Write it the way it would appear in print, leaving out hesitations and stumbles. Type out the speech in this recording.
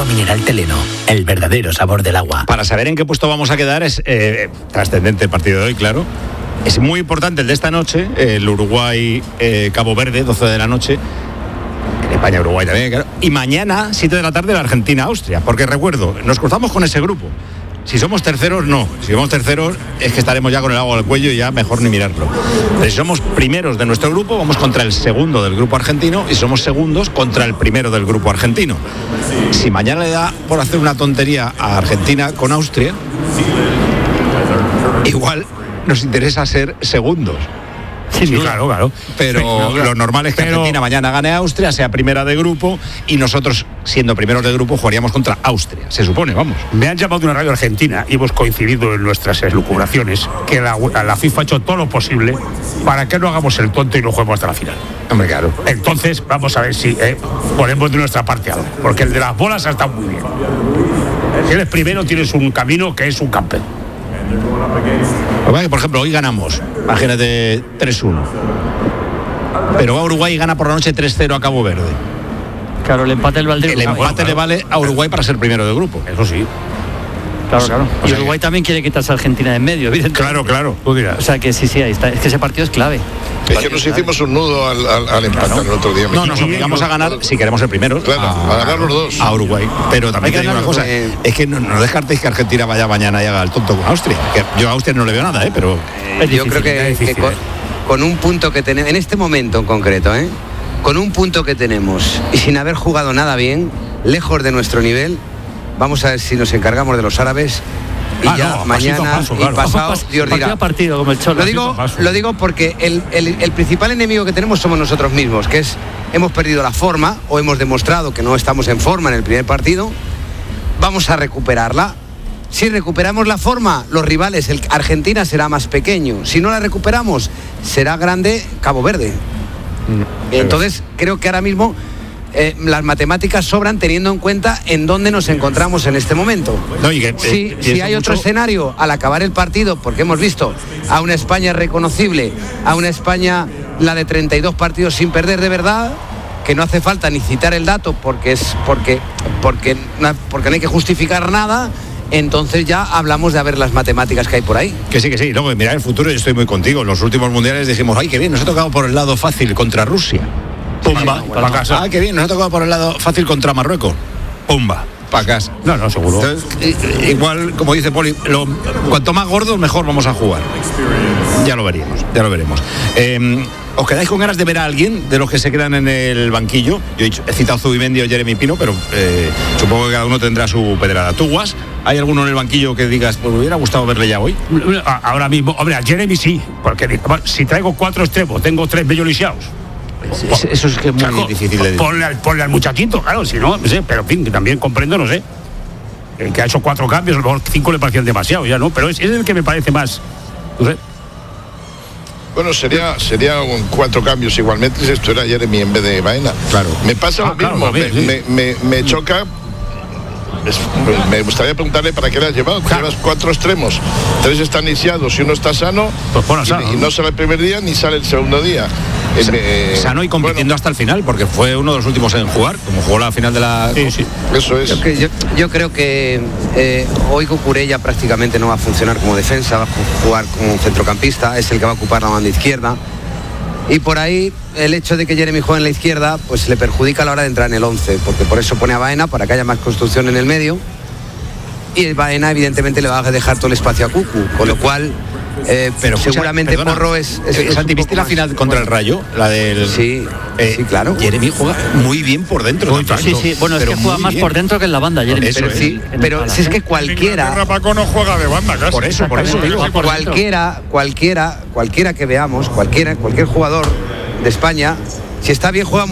Agua mineral Teleno, el verdadero sabor del agua. Para saber en qué puesto vamos a quedar es trascendente el partido de hoy, claro. Es muy importante el de esta noche, el Uruguay-Cabo Verde, 12 de la noche. En España, Uruguay también, claro. Y mañana, 7 de la tarde, la Argentina-Austria. Porque recuerdo, nos cruzamos con ese grupo. Si somos terceros, no. Si somos terceros, es que estaremos ya con el agua al cuello y ya mejor ni mirarlo. Pero si somos primeros de nuestro grupo, vamos contra el segundo del grupo argentino y somos segundos contra el primero del grupo argentino. Si mañana le da por hacer una tontería a Argentina con Austria, igual nos interesa ser segundos. Sí, claro. Pero lo normal es que Argentina mañana gane a Austria, sea primera de grupo, y nosotros, siendo primeros de grupo, jugaríamos contra Austria, se supone, vamos. Me han llamado de una radio argentina y hemos coincidido en nuestras elucubraciones que la FIFA ha hecho todo lo posible para que no hagamos el tonto y no juguemos hasta la final. Hombre, claro. Entonces, vamos a ver si ponemos de nuestra parte algo, porque el de las bolas ha estado muy bien. Si eres primero, tienes un camino que es un campeón. Por ejemplo, hoy ganamos, imagínate 3-1, pero va Uruguay y gana por la noche 3-0 a Cabo Verde. Claro, el empate el empate le vale a Uruguay para ser primero del grupo. Eso sí. Claro. Y Uruguay también quiere quitarse a Argentina de en medio, evidentemente. Claro, tú dirás. O sea que sí, ahí está. Es que ese partido es clave. Es que nos hicimos un nudo al empatar el otro día. No, nos obligamos a ganar, si queremos ser primeros. Claro, a ganar los dos. A Uruguay. Pero también te digo una cosa, es que no descartéis que Argentina vaya mañana y haga el tonto con Austria. Que yo a Austria no le veo nada, pero... yo creo que con un punto que tenemos, en este momento en concreto, con un punto que tenemos y sin haber jugado nada bien, lejos de nuestro nivel, vamos a ver si nos encargamos de los árabes. Y mañana y pasado Dios dirá. Partido como el Cholo. Lo digo porque el principal enemigo que tenemos somos nosotros mismos, que es hemos perdido la forma o hemos demostrado que no estamos en forma en el primer partido. Vamos a recuperarla. Si recuperamos la forma, los rivales, Argentina será más pequeño. Si no la recuperamos, será grande Cabo Verde. Entonces creo que ahora mismo las matemáticas sobran teniendo en cuenta en dónde nos encontramos en este momento. Si hay otro escenario al acabar el partido, porque hemos visto a una España reconocible, a una España, la de 32 partidos sin perder de verdad, que no hace falta ni citar el dato porque no hay que justificar nada. Entonces ya hablamos de ver las matemáticas que hay por ahí. Que sí. Luego, mira el futuro, yo estoy muy contigo. En los últimos mundiales dijimos, ay, qué bien, nos ha tocado por el lado fácil contra Rusia. Pumba, para casa. Ah, qué bien, nos ha tocado por el lado fácil contra Marruecos. Pumba, para casa. No, seguro. Entonces, igual, como dice Poli, cuanto más gordos, mejor vamos a jugar. Ya lo veremos. ¿Os quedáis con ganas de ver a alguien de los que se quedan en el banquillo? Yo he citado Zubimendi o Jeremy Pino, pero supongo que cada uno tendrá su pedrada. ¿Tú, Guas? ¿Hay alguno en el banquillo que digas, pues me hubiera gustado verle ya hoy? Ahora mismo, hombre, a Jeremy sí, porque si traigo 4 extremos, tengo 3 bello lisiados. Eso es que es muy difícil de decir. Ponle al muchachito, claro, si no sé, pero en fin, que también comprendo, no sé. El que ha hecho 4 cambios, a lo mejor 5 le parecían demasiado, ya no, pero es el que me parece más, no sé. Bueno, sería 4 cambios igualmente si esto era Jeremy en vez de Baena. Claro. Me pasa lo mismo, me choca. Me gustaría preguntarle para qué le has llevado. Llevas 4 extremos, 3 están lisiados y uno está sano, y no sale el primer día ni sale el segundo día. Sano y compitiendo hasta el final, porque fue uno de los últimos en jugar, como jugó la final de la... Sí. Eso es. Yo creo que hoy Cucurella prácticamente no va a funcionar como defensa, va a jugar como centrocampista, es el que va a ocupar la banda izquierda. Y por ahí el hecho de que Jeremy juegue en la izquierda pues le perjudica a la hora de entrar en el 11, porque por eso pone a Baena, para que haya más construcción en el medio, y Baena evidentemente le va a dejar todo el espacio a Cucu, con lo cual pero seguramente Porro es Santi, ¿viste la final contra el Rayo? La del... Sí, claro. Jeremy juega muy bien por dentro. Sí, bueno, es que juega más por dentro que en la banda, Jeremy. Pero si es que cualquiera... Paco no juega de banda casi. Por eso digo. Cualquiera que veamos, cualquier jugador de España, si está bien juega